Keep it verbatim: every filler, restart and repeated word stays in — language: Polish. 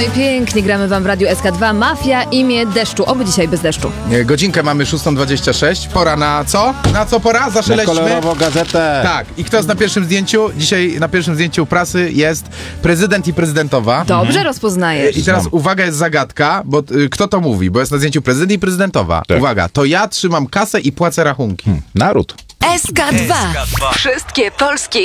i pięknie gramy wam w Radiu S K dwa. Mafia, imię deszczu. Oby dzisiaj bez deszczu. Godzinkę mamy szósta dwadzieścia sześć. Pora na co? Na co pora? Na Zaszeleśmy. kolorową gazetę. Tak. I kto jest na pierwszym zdjęciu? Dzisiaj na pierwszym zdjęciu prasy jest prezydent i prezydentowa. Dobrze rozpoznajesz. I teraz uwaga, jest zagadka, bo y, kto to mówi? Bo jest na zdjęciu prezydent i prezydentowa. Tak. Uwaga, to ja trzymam kasę i płacę rachunki. Naród. S K dwa. Wszystkie polskie